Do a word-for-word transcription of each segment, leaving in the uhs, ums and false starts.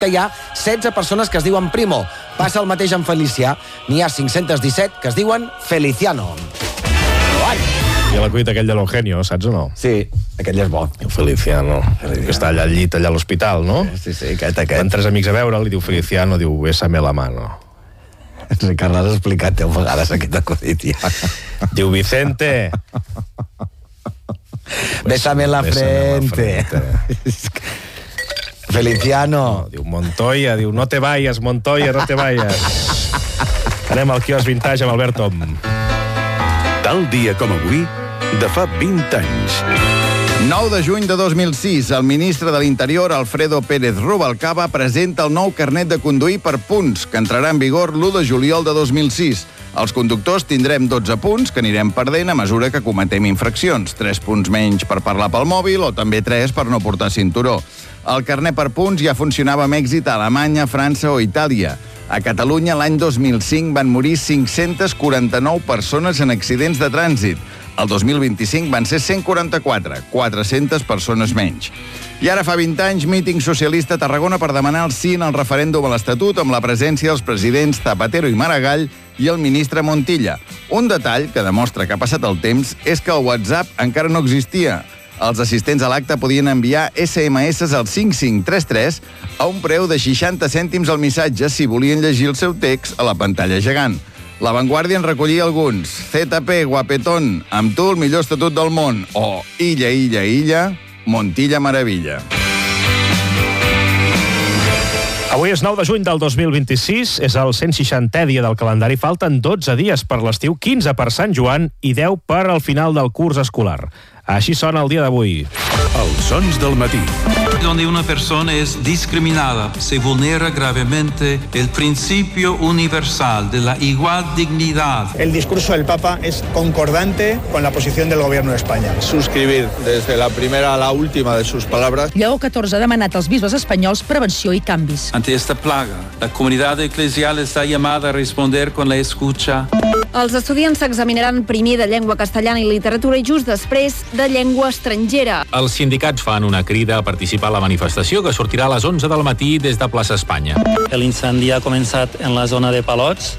que hi ha setze persones que es diuen Primo. Passa el mateix amb Felicià. N'hi ha cinc-cents disset que es diuen Feliciano. I a la cuita aquell de l'Eugenio, saps o no? Sí, aquell és bo. El Feliciano, Feliciano. Que està allà al llit, allà a l'hospital, no? Sí, sí, aquest, aquest. Van tres amics a veure'l i diu Feliciano, diu, bésame la mano. Ricard, l'has explicat deu vegades aquest acudit, ja. Diu Vicente. Bésame la frente. Feliciano. No, diu Montoya, diu no te vayas, Montoya, no te vayas. Anem al quiosc vintage amb Albert Tom. Tal dia com avui, de fa vint anys. nou de juny de dos mil sis, el ministre de l'Interior, Alfredo Pérez Rubalcaba, presenta el nou carnet de conduir per punts, que entrarà en vigor l'u de juliol de dos mil sis. Els conductors tindrem dotze punts, que anirem perdent a mesura que cometem infraccions. tres punts menys per parlar pel mòbil o també tres per no portar cinturó. El carnet per punts ja funcionava amb èxit a Alemanya, França o Itàlia. A Catalunya, l'any dos mil cinc, van morir cinc-centes quaranta-nou persones en accidents de trànsit. El dos mil vint-i-cinc van ser cent quaranta-quatre, quatre-centes persones menys. I ara fa vint anys, míting socialista a Tarragona per demanar el sí en el referèndum a l'Estatut amb la presència dels presidents Zapatero i Maragall i el ministre Montilla. Un detall que demostra que ha passat el temps és que el WhatsApp encara no existia. Els assistents a l'acte podien enviar esse eme esse al cinc cinc tres tres a un preu de seixanta cèntims al missatge si volien llegir el seu text a la pantalla gegant. La Vanguardia en recollia alguns. zeta pe, guapetón, amb tu el millor estatut del món. O illa, illa, illa, Montilla meravilla. Avui és nou de juny del dos mil vint-i-sis, és el cent seixantè dia del calendari. Falten dotze dies per l'estiu, quinze per Sant Joan i deu per al final del curs escolar. Així sona el dia d'avui. Els sons del matí. Donde una persona es discriminada, se vulnera gravemente el principio universal de la igual dignidad. El discurso del Papa es concordante con la posición del Gobierno de España. Suscribir desde la primera a la última de sus palabras. Lleó catorze ha demanat als bisbes espanyols prevenció i canvis. Ante esta plaga, la comunidad eclesial está llamada a responder con la escucha. Els estudiants s'examinaran primer de llengua castellana i literatura i just després de llengua estrangera. Els sindicats fan una crida a participar a la manifestació que sortirà a les onze del matí des de plaça Espanya. L'incendi ha començat en la zona de Palots.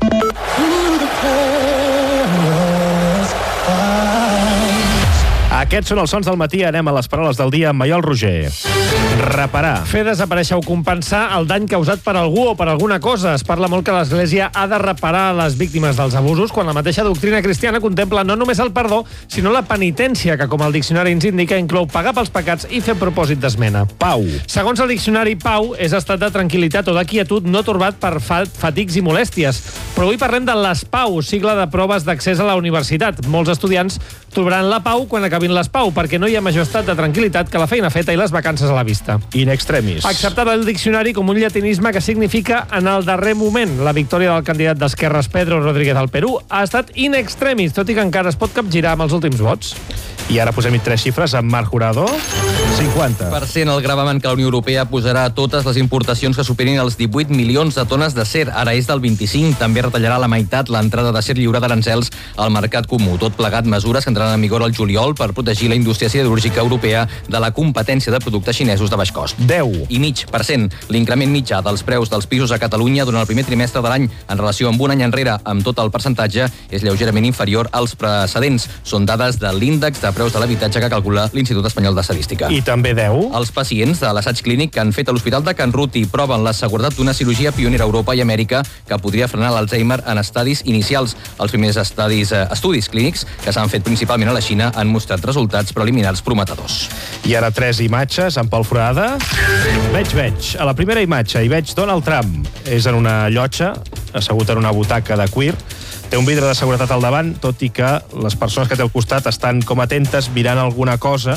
Aquests són els sons del matí. Anem a les paraules del dia amb Maiol Roger. Reparar. Fer desaparèixer o compensar el dany causat per algú o per alguna cosa. Es parla molt que l'Església ha de reparar les víctimes dels abusos, quan la mateixa doctrina cristiana contempla no només el perdó, sinó la penitència, que com el diccionari ens indica inclou pagar pels pecats i fer propòsit d'esmena. Pau. Segons el diccionari, pau és estat de tranquil·litat o de quietud no torbat per fatics i molèsties. Però avui parlem de les PAU, sigla de proves d'accés a la universitat. Molts estudiants trobaran la pau quan acabin les PAU, perquè no hi ha major estat de tranquil·litat que la feina feta i les vacances a la vista. In extremis. Acceptat el diccionari com un llatinisme que significa en el darrer moment. La victòria del candidat d'Esquerres Pedro Rodríguez al Perú ha estat in extremis, tot i que encara es pot capgirar amb els últims vots. I ara posem-hi tres xifres amb Marc Jurado. cinquanta per cent el gravamen que la Unió Europea posarà a totes les importacions que superin els divuit milions de tones d'acer. Ara és del vint-i-cinc. També retallarà la meitat l'entrada d'acer lliure d'arancels al mercat comú. Tot plegat mesures que entraran en vigor al juliol per protegir la indústria siderúrgica europea de la competència de productes xinesos de baix cost. deu i mig per cent l'increment mitjà dels preus dels pisos a Catalunya durant el primer trimestre de l'any en relació amb un any enrere, amb tot el percentatge, és lleugerament inferior als precedents. Són dades de l'índex de preus de l'habitatge que calcula l'Institut Espanyol d'Estadística. I també deu Els pacients de l'assaig clínic que han fet a l'Hospital de Can Ruti proven la seguretat d'una cirurgia pionera a Europa i Amèrica que podria frenar l'Alzheimer en estadis inicials. Els primers estadis, eh, estudis clínics que s'han fet principalment a la Xina han mostrat resultats preliminars prometedors. I ara tres imatges amb Pol Forada. Veig, veig. A la primera imatge hi veig Donald Trump. És en una llotja, assegut en una butaca de cuir. Té un vidre de seguretat al davant, tot i que les persones que té al costat estan com atentes mirant alguna cosa.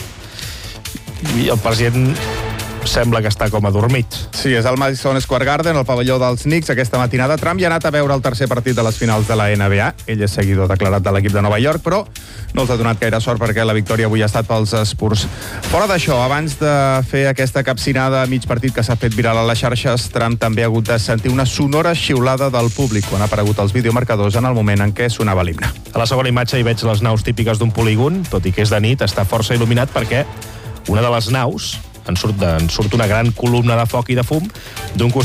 I el president sembla que està com adormit. Sí, és al Madison Square Garden, al pavelló dels Knicks, aquesta matinada. Trump ja ha anat a veure el tercer partit de les finals de la N B A. Ell és seguidor declarat de l'equip de Nova York, però no els ha donat gaire sort perquè la victòria avui ha estat pels Spurs. Fora d'això, abans de fer aquesta capcinada a mig partit que s'ha fet viral a les xarxes, Trump també ha hagut de sentir una sonora xiulada del públic quan ha aparegut els videomarcadors en el moment en què sonava l'himne. A la segona imatge hi veig les naus típiques d'un polígon, tot i que és de nit, està força il·luminat perquè una de les naus en surt, de, en surt una gran columna de foc i de fum d'un